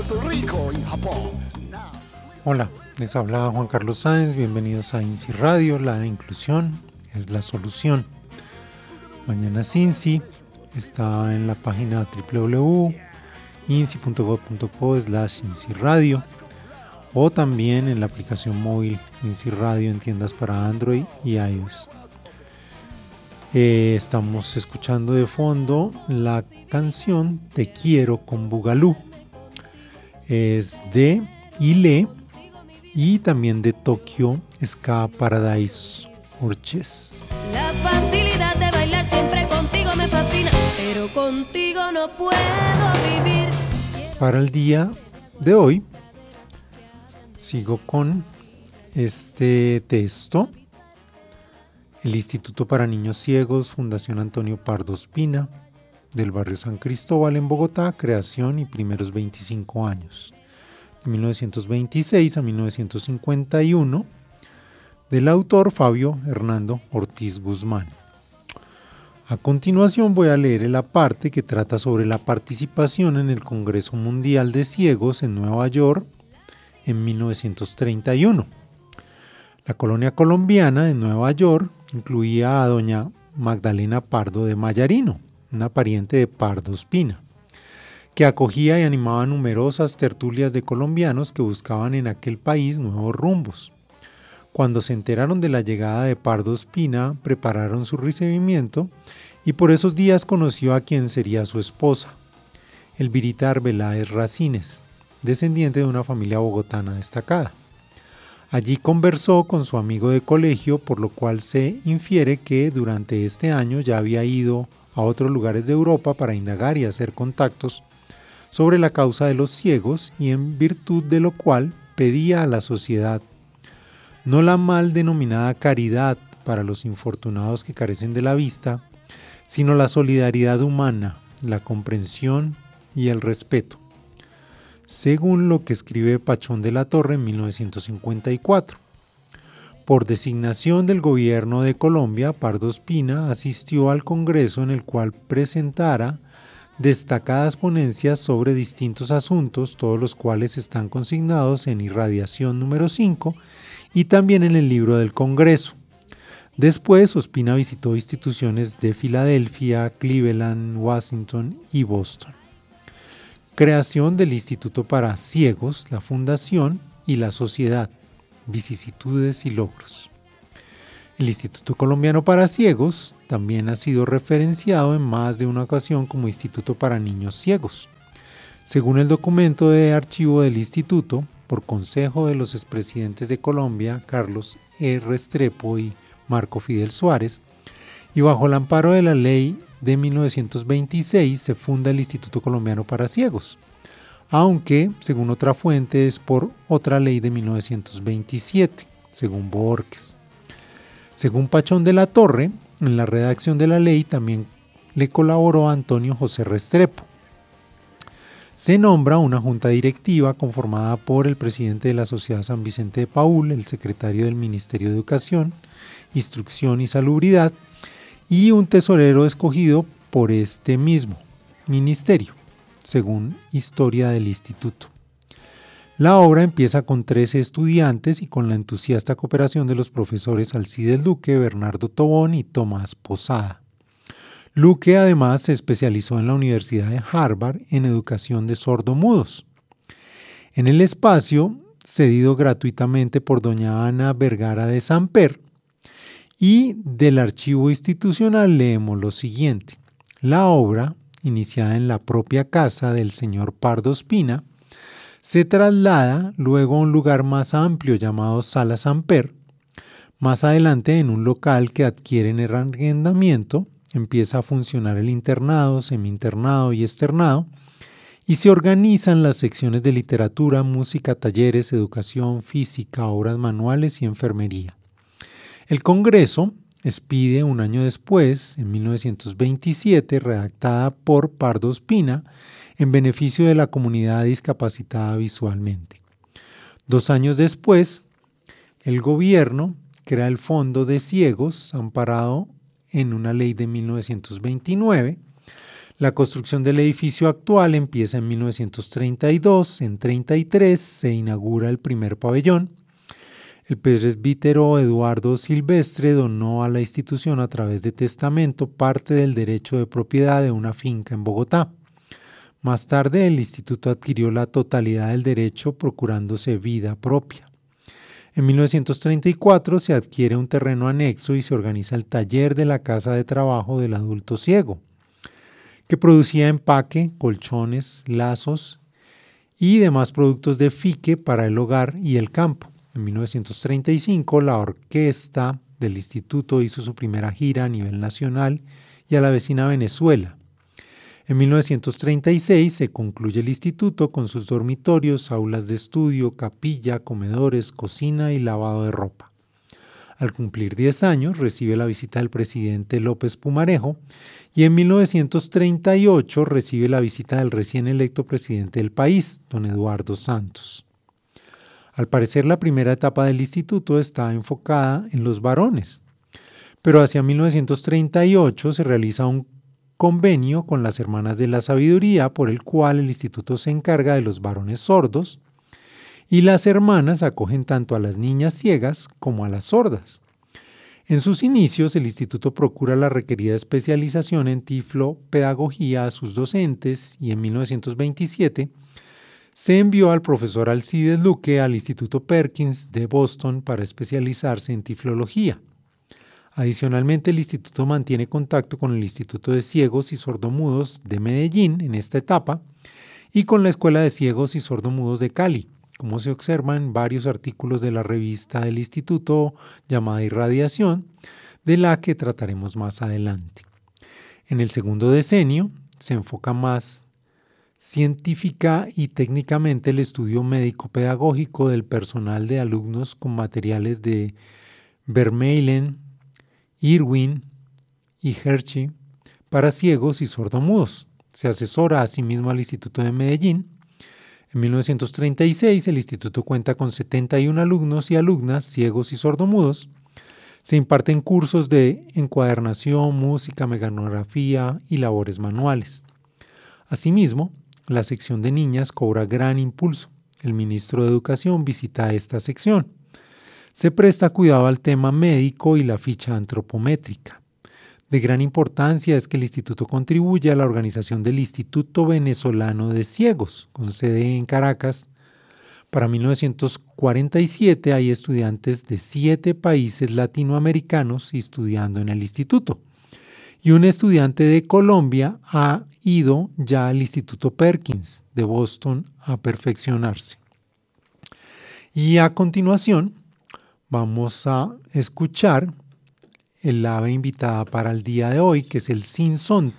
Puerto Rico y Japón. Hola, les habla Juan Carlos Sáenz, bienvenidos a INSI Radio, la inclusión es la solución. Mañanas INSI está en la página www.insi.gov.co/INSI Radio o también en la aplicación móvil INSI Radio en tiendas para Android y iOS. Estamos escuchando de fondo la canción Te Quiero con Bugalú. Es de Ile y también de Tokyo Ska Paradise Orches. La facilidad de bailar siempre contigo me fascina, pero contigo no puedo vivir. Para el día de hoy sigo con este texto. El Instituto para Niños Ciegos, Fundación Antonio Pardo Ospina, del barrio San Cristóbal en Bogotá, creación y primeros 25 años, de 1926 a 1951, del autor Fabio Hernando Ortiz Guzmán. A continuación voy a leer la parte que trata sobre la participación en el Congreso Mundial de Ciegos en Nueva York en 1931. La colonia colombiana en Nueva York incluía a doña Magdalena Pardo de Mayarino, una pariente de Pardo Ospina, que acogía y animaba numerosas tertulias de colombianos que buscaban en aquel país nuevos rumbos. Cuando se enteraron de la llegada de Pardo Ospina, prepararon su recibimiento y por esos días conoció a quien sería su esposa, Elvirita Arbeláez Racines, descendiente de una familia bogotana destacada. Allí conversó con su amigo de colegio, por lo cual se infiere que durante este año ya había ido a otros lugares de Europa para indagar y hacer contactos sobre la causa de los ciegos y en virtud de lo cual pedía a la sociedad no la mal denominada caridad para los infortunados que carecen de la vista, sino la solidaridad humana, la comprensión y el respeto, según lo que escribe Pachón de la Torre en 1954. Por designación del gobierno de Colombia, Pardo Ospina asistió al Congreso en el cual presentara destacadas ponencias sobre distintos asuntos, todos los cuales están consignados en Irradiación número 5 y también en el libro del Congreso. Después, Ospina visitó instituciones de Filadelfia, Cleveland, Washington y Boston. Creación del Instituto para Ciegos, la Fundación y la Sociedad, vicisitudes y logros. El Instituto Colombiano para Ciegos también ha sido referenciado en más de una ocasión como Instituto para Niños Ciegos. Según el documento de archivo del Instituto, por consejo de los expresidentes de Colombia, Carlos Restrepo y Marco Fidel Suárez, y bajo el amparo de la ley de 1926 se funda el Instituto Colombiano para Ciegos, aunque, según otra fuente, es por otra ley de 1927, según Borges. Según Pachón de la Torre, en la redacción de la ley también le colaboró Antonio José Restrepo. Se nombra una junta directiva conformada por el presidente de la Sociedad San Vicente de Paúl, el secretario del Ministerio de Educación, Instrucción y Salubridad, y un tesorero escogido por este mismo ministerio, según Historia del Instituto. La obra empieza con 13 estudiantes y con la entusiasta cooperación de los profesores Alcides Luque, Bernardo Tobón y Tomás Posada. Luque además se especializó en la Universidad de Harvard en educación de sordomudos. En el espacio, cedido gratuitamente por doña Ana Vergara de Samper, y del archivo institucional leemos lo siguiente. La obra, iniciada en la propia casa del señor Pardo Ospina, se traslada luego a un lugar más amplio llamado Sala Samper. Más adelante, en un local que adquiere en arrendamiento, empieza a funcionar el internado, semi-internado y externado, y se organizan las secciones de literatura, música, talleres, educación, física, obras manuales y enfermería. El Congreso expide un año después, en 1927, redactada por Pardo Ospina, en beneficio de la comunidad discapacitada visualmente. 2 años después, el gobierno crea el Fondo de Ciegos, amparado en una ley de 1929, La construcción del edificio actual empieza en 1932, en 1933 se inaugura el primer pabellón. El presbítero Eduardo Silvestre donó a la institución a través de testamento parte del derecho de propiedad de una finca en Bogotá. Más tarde el instituto adquirió la totalidad del derecho procurándose vida propia. En 1934 se adquiere un terreno anexo y se organiza el taller de la casa de trabajo del adulto ciego, que producía empaque, colchones, lazos y demás productos de fique para el hogar y el campo. En 1935 la orquesta del instituto hizo su primera gira a nivel nacional y a la vecina Venezuela. En 1936 se concluye el instituto con sus dormitorios, aulas de estudio, capilla, comedores, cocina y lavado de ropa. Al cumplir 10 años recibe la visita del presidente López Pumarejo y en 1938 recibe la visita del recién electo presidente del país, don Eduardo Santos. Al parecer la primera etapa del instituto está enfocada en los varones, pero hacia 1938 se realiza un convenio con las Hermanas de la Sabiduría por el cual el instituto se encarga de los varones sordos y las hermanas acogen tanto a las niñas ciegas como a las sordas. En sus inicios, el instituto procura la requerida especialización en tiflopedagogía a sus docentes y en 1927 se envió al profesor Alcides Luque al Instituto Perkins de Boston para especializarse en tiflología. Adicionalmente, el instituto mantiene contacto con el Instituto de Ciegos y Sordomudos de Medellín en esta etapa y con la Escuela de Ciegos y Sordomudos de Cali, como se observa en varios artículos de la revista del instituto llamada Irradiación, de la que trataremos más adelante. En el segundo decenio se enfoca más científica y técnicamente el estudio médico-pedagógico del personal de alumnos con materiales de Vermeulen, Irwin y Hershey para ciegos y sordomudos. Se asesora asimismo al Instituto de Medellín. En 1936 el instituto cuenta con 71 alumnos y alumnas ciegos y sordomudos. Se imparten cursos de encuadernación, música, mecanografía y labores manuales. Asimismo, la sección de niñas cobra gran impulso. El ministro de Educación visita esta sección. Se presta cuidado al tema médico y la ficha antropométrica. De gran importancia es que el instituto contribuye a la organización del Instituto Venezolano de Ciegos, con sede en Caracas. Para 1947 hay estudiantes de 7 países latinoamericanos estudiando en el instituto. Y un estudiante de Colombia ha ido ya al Instituto Perkins de Boston a perfeccionarse. Y a continuación vamos a escuchar el ave invitada para el día de hoy, que es el sinsonte.